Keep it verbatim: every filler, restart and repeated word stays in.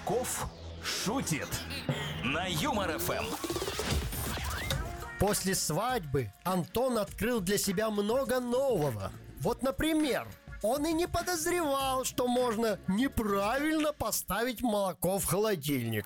Молоков шутит на Юмор ФМ. После свадьбы Антон открыл для себя много нового. Вот, например, он и не подозревал, что можно неправильно поставить молоко в холодильник.